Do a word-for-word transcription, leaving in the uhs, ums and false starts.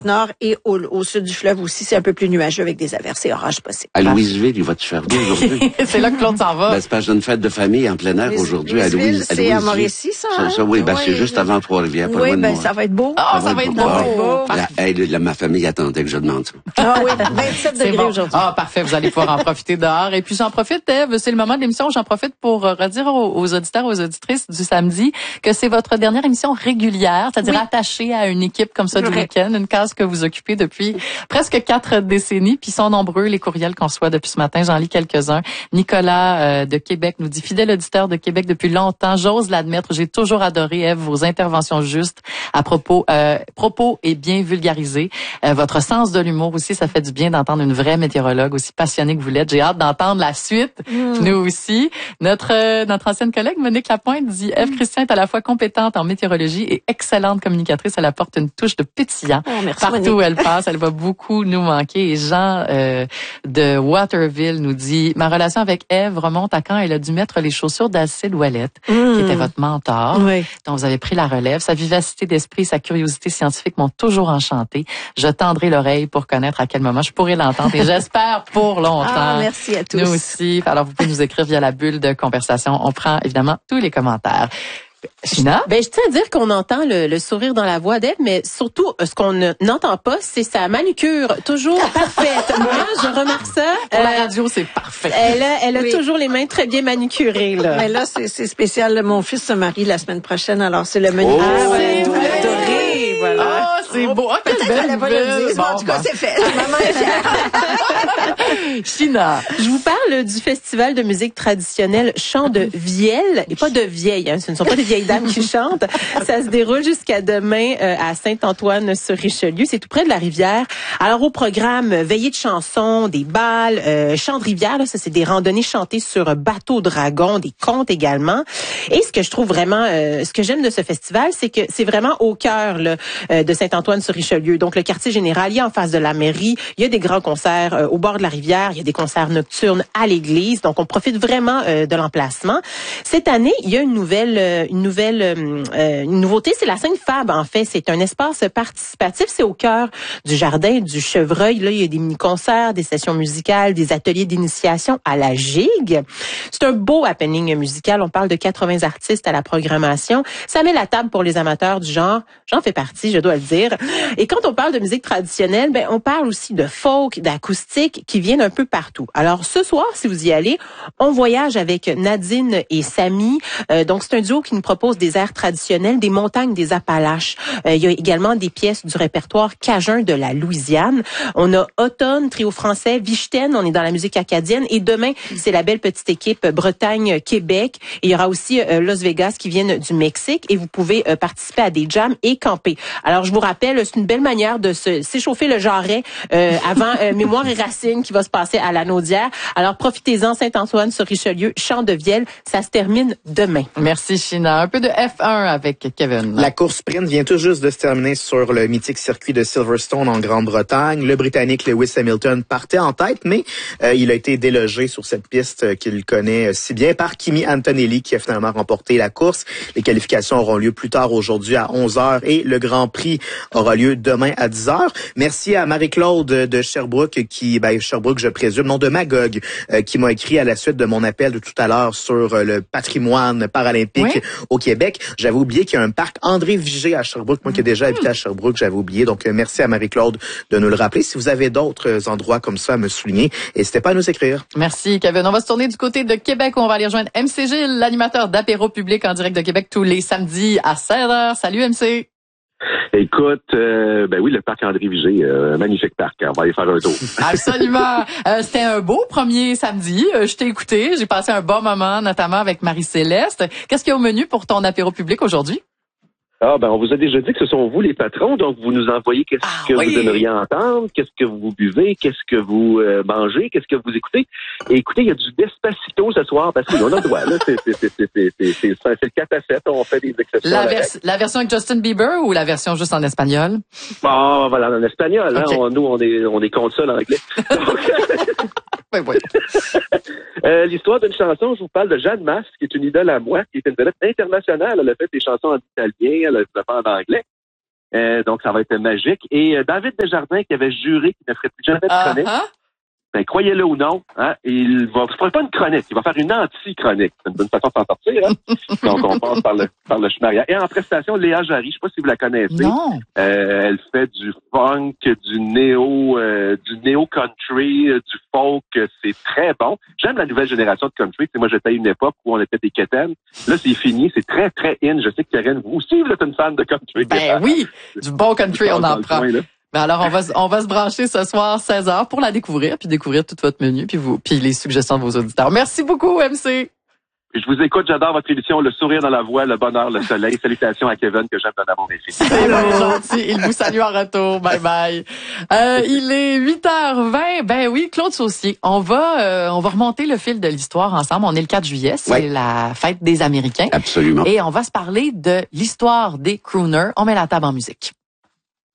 Nord et au, au sud du fleuve aussi, c'est un peu plus nuageux avec des averses et orages possibles. À Louisville, il va te faire beau aujourd'hui. C'est là que Claude s'en va. Ben, c'est parce que j'ai une fête de famille en plein air aujourd'hui à Louisville, Louise. c'est à Mauricie, ça, hein? Ça, ça oui, ben, Oui. c'est juste avant Trois-Rivières. pas Oui, loin de ben moi. ça va être beau. Ah, ça va être beau. Ça va être beau. La, hey, la, ma famille attendait que je demande ça. Ah oui, vingt-sept C'est degrés bon. aujourd'hui. Ah, parfait. Vous allez pouvoir en profiter dehors. Et puis, j'en profite, Ève, c'est le moment de l'émission où j'en profite pour euh, redire aux, aux auditeurs, aux auditrices du samedi que c'est votre dernière émission régulière, c'est-à-dire Oui. attachée à une équipe comme ça du Ouais. week-end, une case que vous occupez depuis presque quatre décennies. Puis, ils sont nombreux, les courriels qu'on reçoit depuis ce matin. J'en lis quelques-uns. Nicolas euh, de Québec nous dit, fidèle auditeur de Québec depuis longtemps, j'ose l'admettre, j'ai toujours adoré, Ève, vos interventions justes à propos, euh, propos et bien vulgarisés. Euh, votre sens de l'humour aussi, ça fait du bien d'entendre une vraie météorologue aussi passionnée que vous l'êtes. J'ai hâte d'entendre la suite. Mm. Nous aussi. Notre euh, notre ancienne collègue Monique Lapointe dit, Ève Christian est à la fois compétente en météorologie et excellente communicatrice. Elle apporte une touche de pétillant. Oh, merci, Partout Monique. où elle passe, elle va beaucoup nous manquer. Et Jean euh, de Waterville nous dit, ma relation avec Ève remonte à quand elle a dû mettre les chaussures d'Alcide Ouellette, Mm. qui était votre mentor, Oui. dont vous avez pris la relève. Sa vivacité d'esprit, sa curiosité scientifique m'ont toujours enchanté. Je tendrai l'oreille pour connaître à quel moment je pourrai l'entendre et j'espère pour longtemps. Ah, merci à tous. Nous aussi. Alors, vous pouvez nous écrire via la bulle de conversation. On prend évidemment tous les commentaires. China? Ben, je tiens à dire qu'on entend le, le sourire dans la voix d'Ève, mais surtout, ce qu'on ne- n'entend pas, c'est sa manucure, toujours parfaite. Moi, je remarque ça. Pour la Euh, radio, c'est parfait. elle a, elle a Oui. toujours les mains très bien manucurées, là. Mais là, c'est c'est spécial. Mon fils se marie la semaine prochaine, alors c'est le menu. Oh! Ah, C'est ouais, vrai. doré, voilà. Ah, c'est beau. Ah, quelle Peut-être belle qu'elle allait pas le nouvelle. dire. mais en Bon, tout cas, bon. c'est fait. Maman est fière. China. Je vous parle du festival de musique traditionnelle Chant de Vielle, et pas de vieilles, hein, ce ne sont pas des vieilles dames qui chantent. Ça se déroule jusqu'à demain euh, à Saint-Antoine-sur-Richelieu, c'est tout près de la rivière. Alors au programme, euh, veillée de chansons, des balles, euh, chants de rivière, là, ça c'est des randonnées chantées sur bateau dragon, des contes également. Et ce que je trouve vraiment, euh, ce que j'aime de ce festival, c'est que c'est vraiment au cœur là, euh, de Saint-Antoine-sur-Richelieu. Donc le quartier général, il est en face de la mairie, il y a des grands concerts euh, au bord de la rivière, il y a des concerts nocturnes à l'église, donc on profite vraiment euh, de l'emplacement. Cette année, il y a une nouvelle, euh, une nouvelle, euh, euh, une nouveauté, c'est la scène Fab. En fait, c'est un espace participatif, c'est au cœur du jardin du Chevreuil. Là, il y a des mini-concerts, des sessions musicales, des ateliers d'initiation à la gigue. C'est un beau happening musical. On parle de quatre-vingts artistes à la programmation. Ça met la table pour les amateurs du genre. J'en fais partie, je dois le dire. Et quand on parle de musique traditionnelle, ben on parle aussi de folk, d'acoustique qui viennent un peu partout. Alors ce soir, si vous y allez, on voyage avec Nadine et Samy. Euh, donc c'est un duo qui nous propose des airs traditionnels des montagnes des Appalaches. Euh, il y a également des pièces du répertoire cajun de la Louisiane. On a Automne, trio français, Vichten, on est dans la musique acadienne. Et demain, c'est la belle petite équipe Bretagne-Québec. Et il y aura aussi euh, Las Vegas qui viennent du Mexique. Et vous pouvez euh, participer à des jams et camper. Alors je vous rappelle, c'est une belle manière de se s'échauffer le jarret euh, avant euh, Mémoire et Racines qui va se passer à la Naudière. Alors profitez-en, Saint-Antoine-sur-Richelieu, Chant de Vielle. Ça se termine demain. Merci, China. Un peu de F un avec Kevin. La course sprint vient tout juste de se terminer sur le mythique circuit de Silverstone en Grande-Bretagne. Le Britannique Lewis Hamilton partait en tête, mais euh, il a été délogé sur cette piste qu'il connaît si bien par Kimi Antonelli qui a finalement remporté la course. Les qualifications auront lieu plus tard aujourd'hui à onze heures et le Grand Prix aura lieu demain à dix heures. Merci à Marie-Claude de Sherbrooke qui, ben Sherbrooke je présume, non de Magog, euh, qui m'a écrit à la suite de mon appel de tout à l'heure sur euh, le patrimoine paralympique oui. au Québec. J'avais oublié qu'il y a un parc André Vigé à Sherbrooke, moi qui ai déjà habité à Sherbrooke, j'avais oublié. Donc euh, merci à Marie-Claude de nous le rappeler. Si vous avez d'autres euh, endroits comme ça à me souligner, n'hésitez pas à nous écrire. Merci, Kevin. On va se tourner du côté de Québec où on va aller rejoindre M C Gilles, l'animateur d'apéro public en direct de Québec tous les samedis à seize heures. Salut, M C. Écoute, euh, ben oui, le parc André Vigé, euh, un magnifique parc. On va aller faire un tour. Absolument. Euh, c'était un beau premier samedi. Euh, je t'ai écouté. J'ai passé un bon moment, notamment avec Marie-Céleste. Qu'est-ce qu'il y a au menu pour ton apéro public aujourd'hui? Ah, ben, on vous a déjà dit que ce sont vous les patrons, donc vous nous envoyez qu'est-ce Ah, que oui. vous aimeriez entendre, qu'est-ce que vous buvez, qu'est-ce que vous euh, mangez, qu'est-ce que vous écoutez. Et écoutez, il y a du Despacito ce soir, parce qu'on a le droit, là. C'est, c'est, c'est, c'est, c'est, c'est, c'est, c'est le quatre à sept, on fait des exceptions. La, à la vers- règle. la version avec Justin Bieber ou la version juste en espagnol? Bon, voilà, en espagnol, hein, Ok. on, nous, on est, on est contre ça, l'anglais. Donc, Oui, oui. euh, l'histoire d'une chanson, je vous parle de Jeanne Masse, qui est une idole à moi, qui est une vedette internationale. Elle a fait des chansons en italien, elle a fait en anglais. Euh, donc, ça va être magique. Et euh, David Desjardins, qui avait juré qu'il ne ferait plus jamais de Uh chronique, -huh. ben, croyez-le ou non, hein, il va, ce sera pas une chronique, il va faire une anti-chronique. C'est une bonne façon de s'en sortir, hein. Donc, on passe par le, par le chemin arrière. Et en prestation, Léa Jarry, je sais pas si vous la connaissez. Non. Euh, elle fait du funk, du néo, euh, du néo-country, euh, du folk. C'est très bon. J'aime la nouvelle génération de country. T'sais, moi, j'étais à une époque où on était des quétaines. Là, c'est fini. C'est très, très in. Je sais que Karen, vous aussi, vous êtes une fan de country. Ben oui, du bon country, on en prend. Coin, Ben alors, on va, on va se brancher ce soir, seize heures, pour la découvrir, puis découvrir tout votre menu, puis vous, puis les suggestions de vos auditeurs. Merci beaucoup, M C. Je vous écoute, j'adore votre émission, le sourire dans la voix, le bonheur, le soleil. Salutations à Kevin, que j'aime d'un amour infini. C'est bien gentil. Il vous salue en retour. Bye bye. Euh, il est huit heures vingt. Ben oui, Claude Saucier. On va, euh, on va remonter le fil de l'histoire ensemble. On est le quatre juillet. C'est ouais. la fête des Américains. Absolument. Et on va se parler de l'histoire des crooners. On met la table en musique.